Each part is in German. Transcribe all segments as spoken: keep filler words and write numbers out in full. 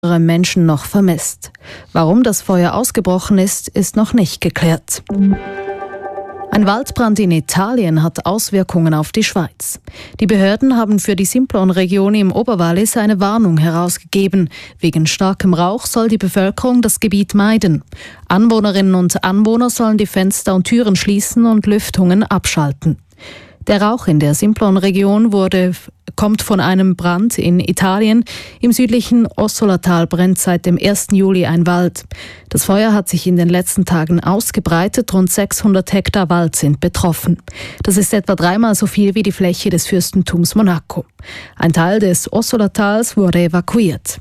Menschen noch vermisst. Warum das Feuer ausgebrochen ist, ist noch nicht geklärt. Ein Waldbrand in Italien hat Auswirkungen auf die Schweiz. Die Behörden haben für die Simplon-Region im Oberwallis eine Warnung herausgegeben. Wegen starkem Rauch soll die Bevölkerung das Gebiet meiden. Anwohnerinnen und Anwohner sollen die Fenster und Türen schließen und Lüftungen abschalten. Der Rauch in der Simplon-Region wurde, kommt von einem Brand in Italien. Im südlichen Ossola-Tal brennt seit dem ersten Juli ein Wald. Das Feuer hat sich in den letzten Tagen ausgebreitet. Rund sechshundert Hektar Wald sind betroffen. Das ist etwa dreimal so viel wie die Fläche des Fürstentums Monaco. Ein Teil des Ossola-Tals wurde evakuiert.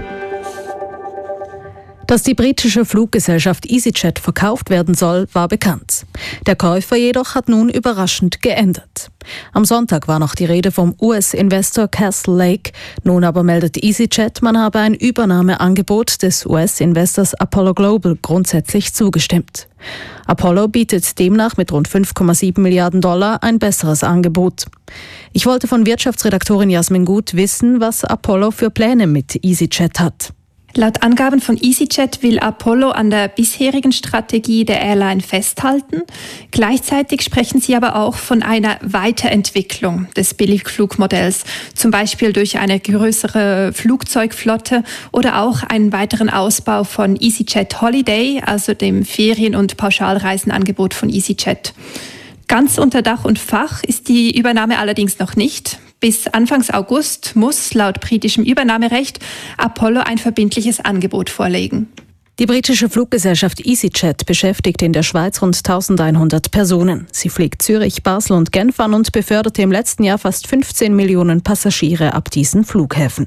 Dass die britische Fluggesellschaft EasyJet verkauft werden soll, war bekannt. Der Käufer jedoch hat nun überraschend geändert. Am Sonntag war noch die Rede vom U S-Investor Castle Lake. Nun aber meldet EasyJet, man habe ein Übernahmeangebot des U S-Investors Apollo Global grundsätzlich zugestimmt. Apollo bietet demnach mit rund fünf Komma sieben Milliarden Dollar ein besseres Angebot. Ich wollte von Wirtschaftsredaktorin Jasmin Gut wissen, was Apollo für Pläne mit EasyJet hat. Laut Angaben von EasyJet will Apollo an der bisherigen Strategie der Airline festhalten. Gleichzeitig sprechen sie aber auch von einer Weiterentwicklung des Billigflugmodells, zum Beispiel durch eine größere Flugzeugflotte oder auch einen weiteren Ausbau von EasyJet Holiday, also dem Ferien- und Pauschalreisenangebot von EasyJet. Ganz unter Dach und Fach ist die Übernahme allerdings noch nicht. Bis Anfang August muss laut britischem Übernahmerecht Apollo ein verbindliches Angebot vorlegen. Die britische Fluggesellschaft EasyJet beschäftigt in der Schweiz rund eintausendeinhundert Personen. Sie fliegt Zürich, Basel und Genf an und beförderte im letzten Jahr fast fünfzehn Millionen Passagiere ab diesen Flughäfen.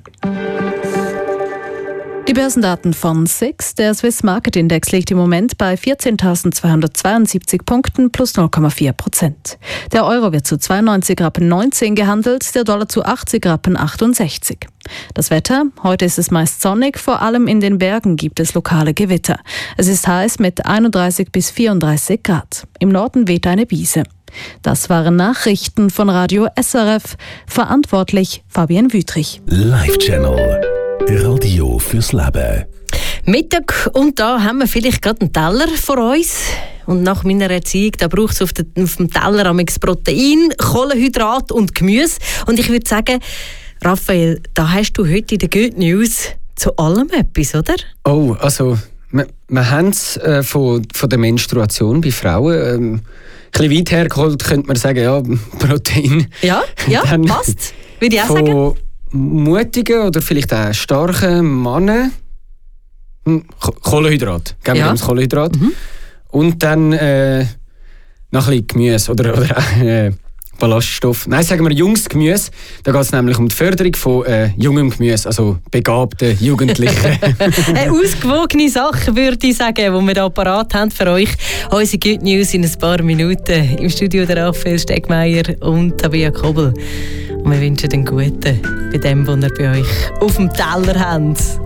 Die Börsendaten von S I X. Der Swiss Market Index liegt im Moment bei vierzehntausendzweihundertzweiundsiebzig Punkten plus null Komma vier Prozent. Der Euro wird zu zweiundneunzig Rappen neunzehn gehandelt, der Dollar zu achtzig Rappen achtundsechzig. Das Wetter: Heute ist es meist sonnig, vor allem in den Bergen gibt es lokale Gewitter. Es ist heiß mit einunddreißig bis vierunddreißig Grad. Im Norden weht eine Brise. Das waren Nachrichten von Radio S R F. Verantwortlich Fabienne Wüthrich. Live Channel. Radio fürs Leben. Mittag und da haben wir vielleicht gerade einen Teller vor uns. Und nach meiner Erziehung, da braucht es auf, auf dem Teller amigs Protein, Kohlenhydrat und Gemüse. Und ich würde sagen, Raphael, da hast du heute in der Good News zu allem etwas, oder? Oh, also wir, wir haben es äh, von, von der Menstruation bei Frauen. Ähm, ein bisschen weit hergeholt könnte man sagen, ja, Protein. Ja, ja, Dann passt. Würde ich auch von sagen. Mutigen oder vielleicht auch starken Männern Kohlenhydrat. Geben wir Ja. uns Kohlenhydrat. Mhm. Und dann äh, noch ein bisschen Gemüse oder, oder äh, Ballaststoff. Nein, sagen wir junges Gemüse. Da geht es nämlich um die Förderung von äh, jungem Gemüse, also begabten Jugendlichen. Eine ausgewogene Sache, würde ich sagen, die wir hier parat haben für euch. Unsere Good News in ein paar Minuten. Im Studio der Raphael Stegmeier und Tabea Kobel. Und wir wünschen den Guten bei dem, was ihr bei euch auf dem Teller habt.